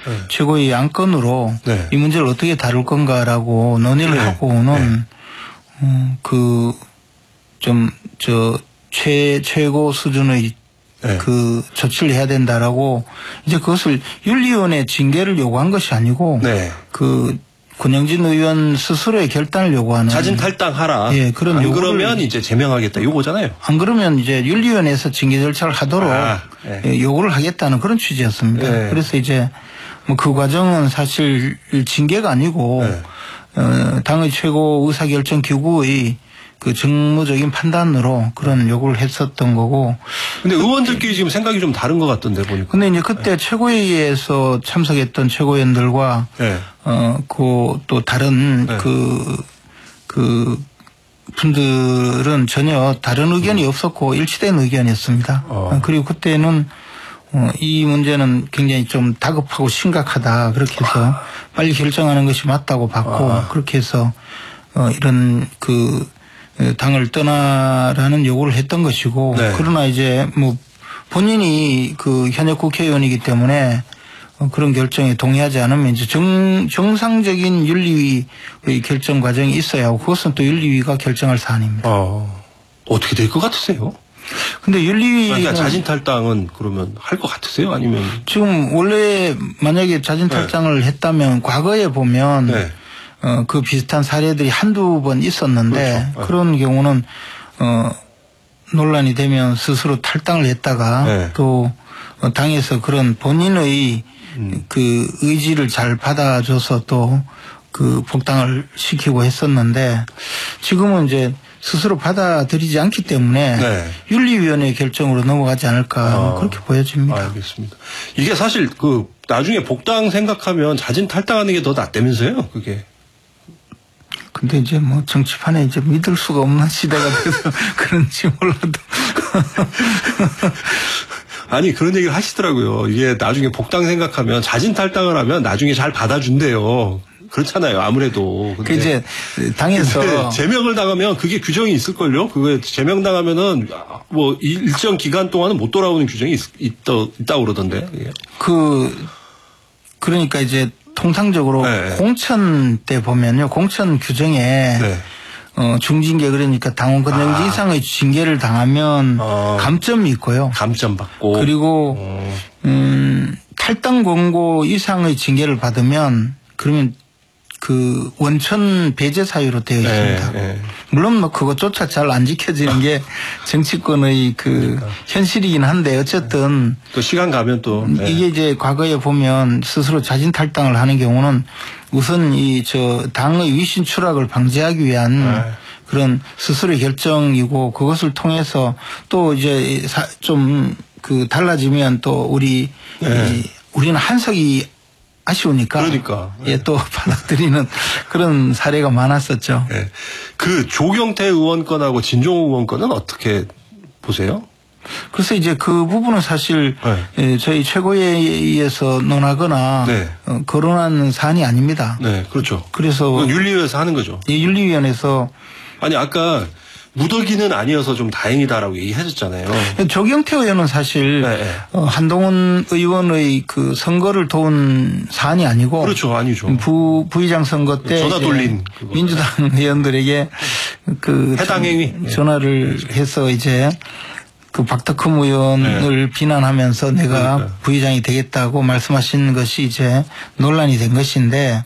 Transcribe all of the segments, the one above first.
네. 최고위 안건으로 네. 이 문제를 어떻게 다룰 건가라고 논의를 네. 하고는 최고 수준의 네. 그 조치를 해야 된다라고 이제 그것을 윤리위원회 징계를 요구한 것이 아니고 네. 그 권영진 의원 스스로의 결단을 요구하는 자진 탈당하라. 예, 그런 안 요구를 그러면 이제 제명하겠다. 요거잖아요. 안 그러면 이제 윤리위원회에서 징계 절차를 하도록 네. 요구를 하겠다는 그런 취지였습니다. 네. 그래서 이제 뭐 그 과정은 사실 징계가 아니고 네. 당의 최고 의사결정 기구의 그 정무적인 판단으로 그런 요구를 했었던 거고. 근데 의원들끼리 지금 생각이 좀 다른 것 같던데 보니까. 근데 이제 그때 최고회의에서 참석했던 최고위원들과 네. 또 다른 네. 그 분들은 전혀 다른 의견이 없었고 일치된 의견이었습니다. 그리고 그때는 이 문제는 굉장히 좀 다급하고 심각하다. 그렇게 해서 빨리 결정하는 것이 맞다고 봤고 그렇게 해서 이런 당을 떠나라는 요구를 했던 것이고 네. 그러나 이제 뭐 본인이 그 현역 국회의원이기 때문에 그런 결정에 동의하지 않으면 이제 정상적인 윤리위의 결정 과정이 있어야 하고 그것은 또 윤리위가 결정할 사안입니다. 어떻게 될 것 같으세요? 근데 윤리위는 그러니까 자진 탈당은 그러면 할 것 같으세요? 아니면 지금 원래 만약에 자진 탈당을 했다면 과거에 보면 네. 그 비슷한 사례들이 한두 번 있었는데 그렇죠. 그런 경우는 논란이 되면 스스로 탈당을 했다가 네. 또 당에서 그런 본인의 그 의지를 잘 받아줘서 또 그 복당을 시키고 했었는데 지금은 이제 스스로 받아들이지 않기 때문에 네. 윤리위원회 결정으로 넘어가지 않을까 그렇게 보여집니다. 알겠습니다. 이게 사실 그 나중에 복당 생각하면 자진 탈당하는 게 더 낫다면서요? 그게. 근데 이제 뭐 정치판에 이제 믿을 수가 없는 시대가 돼서 그런지 몰라도. 아니 그런 얘기를 하시더라고요. 이게 나중에 복당 생각하면 자진 탈당을 하면 나중에 잘 받아준대요. 그렇잖아요. 아무래도. 근데 이제 당에서 제명을 당하면 그게 규정이 있을걸요. 그게 제명 당하면은 뭐 일정 기간 동안은 못 돌아오는 규정이 있다고 그러던데. 그러니까 이제 통상적으로 네. 공천 때 보면요. 공천 규정에 네. 중징계 그러니까 당원 권영지 이상의 징계를 당하면 감점이 있고요. 감점 받고. 그리고 탈당 권고 이상의 징계를 받으면 그러면 그 원천 배제 사유로 되어 있습니다. 네. 물론 뭐 그것조차 잘 안 지켜지는 게 정치권의 그러니까. 현실이긴 한데 어쨌든 또 시간 가면 또 이게 이제 과거에 보면 스스로 자진 탈당을 하는 경우는 우선 당의 위신 추락을 방지하기 위한 그런 스스로의 결정이고 그것을 통해서 또 이제 좀 달라지면 또 우리는 한석이 아쉬우니까. 그러니까. 예, 또 받아들이는 그런 사례가 많았었죠. 네. 그 조경태 의원 건하고 진종호 의원 건은 어떻게 보세요? 그래서 이제 그 부분은 사실 저희 최고회의에서 논하거나 거론하는 사안이 아닙니다. 네, 그렇죠. 그래서 윤리위에서 하는 거죠. 예, 윤리위원회에서 아니 아까 무더기는 아니어서 좀 다행이다라고 얘기하셨잖아요. 조경태 의원은 사실 한동훈 의원의 그 선거를 도운 사안이 아니고 그렇죠, 아니죠. 부의장 선거 때 전화 돌린 민주당 의원들에게 그 해당 행위 전화를 해서 이제 그 박덕흠 의원을 비난하면서 내가 부의장이 되겠다고 말씀하신 것이 이제 논란이 된 것인데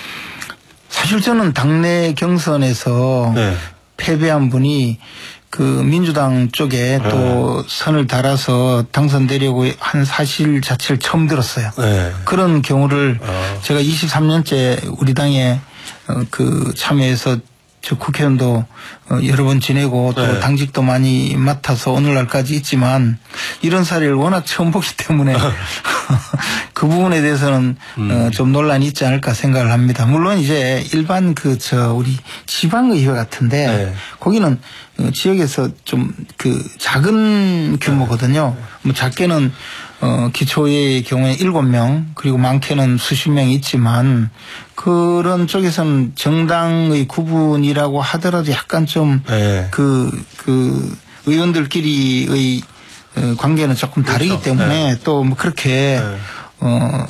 사실 저는 당내 경선에서 패배한 분이 그 민주당 쪽에 또 선을 달아서 당선되려고 한 사실 자체를 처음 들었어요. 그런 경우를 제가 23년째 우리 당에 참여해서 저 국회의원도 여러 번 지내고 또 당직도 많이 맡아서 오늘날까지 있지만 이런 사례를 워낙 처음 보기 때문에 그 부분에 대해서는 좀 논란이 있지 않을까 생각을 합니다. 물론 이제 일반 우리 지방의회 같은데 거기는 지역에서 좀 작은 규모거든요. 뭐 작게는 기초의 경우에 7명 그리고 많게는 수십 명이 있지만 그런 쪽에서는 정당의 구분이라고 하더라도 약간 좀 의원들끼리의 관계는 조금 다르기 때문에 또 뭐 그렇게